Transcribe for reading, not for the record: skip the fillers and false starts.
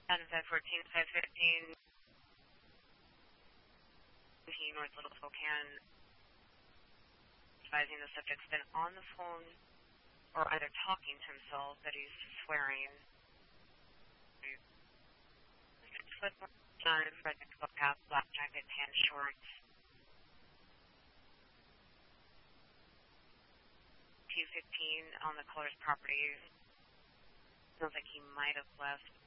Out of 514, 515, North Little Spokane, advising the subject's been on the phone or either talking to himself that he's swearing. Flip time, red club cap, black jacket, tan shorts. T15 on the caller's property. Sounds like he might have left